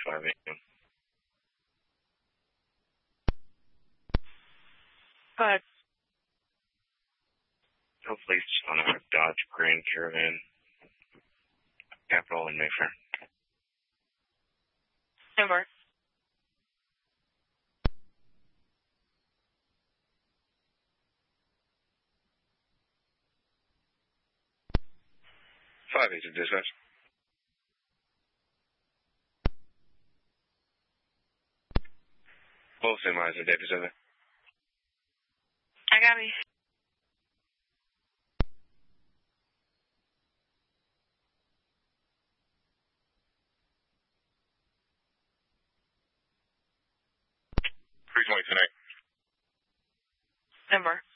5 a.m. But Hopefully it's on a Dodge Grand Caravan, Capital in Mayfair. Over. Five agent dispatch. Both same eyes are dead each other. I got me. Tonight. Number.